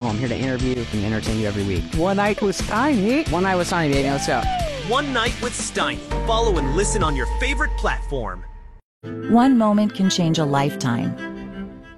I'm here to interview and entertain you every week. One Night with Steiny. One Night with Steiny, baby. Let's go. One Night with Steiny. Follow and listen on your favorite platform. One moment can change a lifetime.